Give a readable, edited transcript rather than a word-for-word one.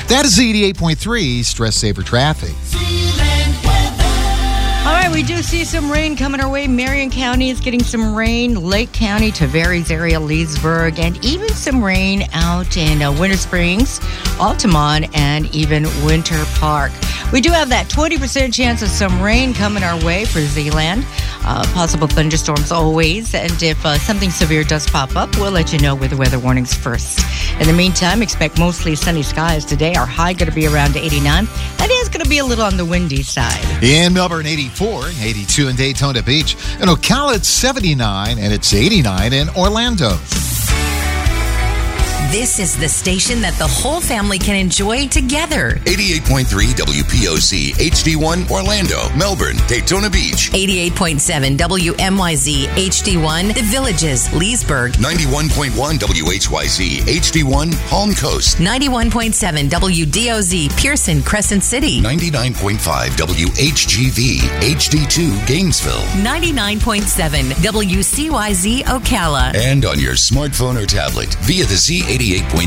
That is 88.3 Stress Saver Traffic. All right, we do see some rain coming our way. Marion County is getting some rain. Lake County, Tavares area, Leesburg, and even some rain out in Winter Springs, Altamont, and even Winter Park. We do have that 20% chance of some rain coming our way for Zeeland. Possible thunderstorms always. And if something severe does pop up, we'll let you know with the weather warnings first. In the meantime, expect mostly sunny skies today. Our high going to be around 89. That is going to be a little on the windy side. In Melbourne, 84, 82 in Daytona Beach. In Ocala, it's 79, and it's 89 in Orlando. This is the station that the whole family can enjoy together. 88.3 WPOC, HD1, Orlando, Melbourne, Daytona Beach. 88.7 WMYZ, HD1, The Villages, Leesburg. 91.1 WHYZ, HD1, Palm Coast. 91.7 WDOZ, Pearson, Crescent City. 99.5 WHGV, HD2, Gainesville. 99.7 WCYZ, Ocala. And on your smartphone or tablet via the Z88.3